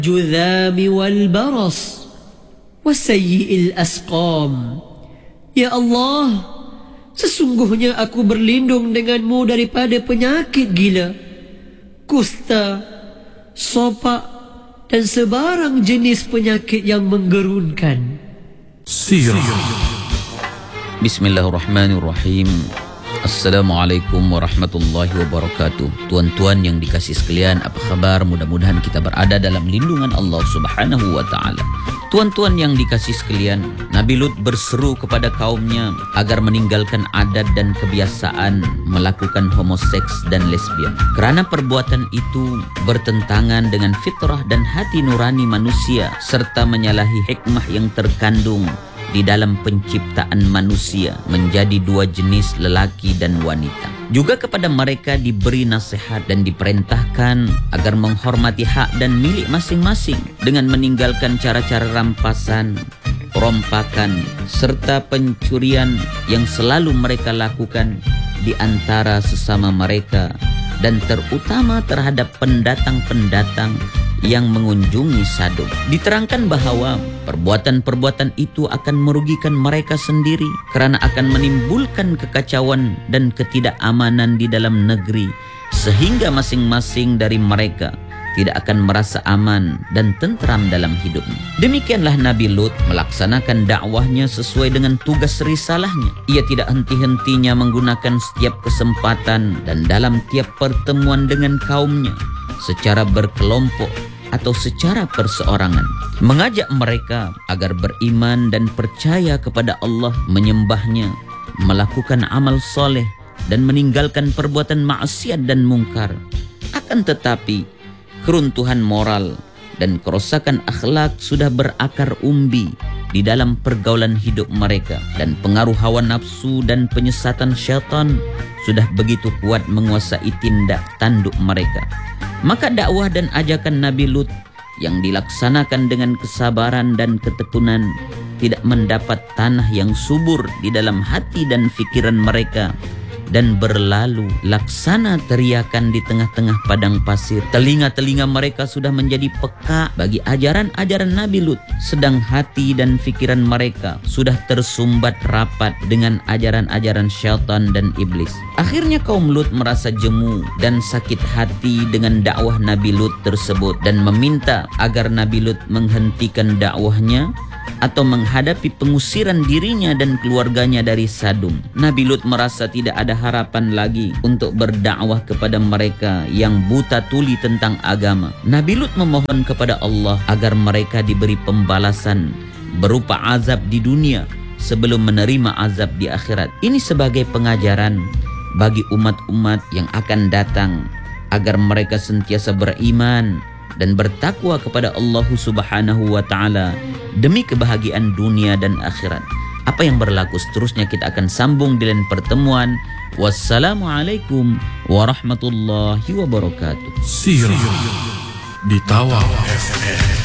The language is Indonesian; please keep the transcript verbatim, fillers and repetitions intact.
الجذام والبرص وسيء الأسقام. Ya Allah, sesungguhnya aku berlindung denganmu daripada penyakit gila, kusta, sopak, dan sebarang jenis penyakit yang menggerunkan. Sirah. Bismillahirrahmanirrahim. Assalamualaikum warahmatullahi wabarakatuh. Tuan-tuan yang dikasih sekalian, apa kabar? Mudah-mudahan kita berada dalam lindungan Allah subhanahu wa ta'ala. Tuan-tuan yang dikasih sekalian, Nabi Lut berseru kepada kaumnya agar meninggalkan adat dan kebiasaan melakukan homoseks dan lesbian. Kerana perbuatan itu bertentangan dengan fitrah dan hati nurani manusia, serta menyalahi hikmah yang terkandung di dalam penciptaan manusia menjadi dua jenis lelaki dan wanita. Juga kepada mereka diberi nasihat dan diperintahkan agar menghormati hak dan milik masing-masing dengan meninggalkan cara-cara rampasan, perompakan, serta pencurian yang selalu mereka lakukan di antara sesama mereka, dan terutama terhadap pendatang-pendatang yang mengunjungi Sadum. Diterangkan bahawa perbuatan-perbuatan itu akan merugikan mereka sendiri kerana akan menimbulkan kekacauan dan ketidakamanan di dalam negeri, sehingga masing-masing dari mereka tidak akan merasa aman dan tentram dalam hidupnya. Demikianlah Nabi Lut melaksanakan dakwahnya sesuai dengan tugas risalahnya. Ia tidak henti-hentinya menggunakan setiap kesempatan dan dalam tiap pertemuan dengan kaumnya secara berkelompok atau secara perseorangan, mengajak mereka agar beriman dan percaya kepada Allah, menyembahnya, melakukan amal soleh, dan meninggalkan perbuatan maksiat dan mungkar. Akan tetapi, keruntuhan moral dan kerosakan akhlak sudah berakar umbi di dalam pergaulan hidup mereka, dan pengaruh hawa nafsu dan penyesatan syaitan sudah begitu kuat menguasai tindak tanduk mereka. Maka dakwah dan ajakan Nabi Lut yang dilaksanakan dengan kesabaran dan ketekunan tidak mendapat tanah yang subur di dalam hati dan fikiran mereka, dan berlalu laksana teriakan di tengah-tengah padang pasir. Telinga-telinga mereka sudah menjadi peka bagi ajaran-ajaran Nabi Lut, sedang hati dan fikiran mereka sudah tersumbat rapat dengan ajaran-ajaran syaitan dan iblis. Akhirnya kaum Lut merasa jemu dan sakit hati dengan dakwah Nabi Lut tersebut, dan meminta agar Nabi Lut menghentikan dakwahnya atau menghadapi pengusiran dirinya dan keluarganya dari Sadum. Nabi Lut merasa tidak ada harapan lagi untuk berdakwah kepada mereka yang buta tuli tentang agama. Nabi Lut memohon kepada Allah agar mereka diberi pembalasan berupa azab di dunia sebelum menerima azab di akhirat. Ini sebagai pengajaran bagi umat-umat yang akan datang agar mereka sentiasa beriman dan bertakwa kepada Allah subhanahu wa ta'ala demi kebahagiaan dunia dan akhirat. Apa yang berlaku seterusnya kita akan sambung di lain pertemuan. Wassalamualaikum warahmatullahi wabarakatuh. Sirah di Tawaf F M.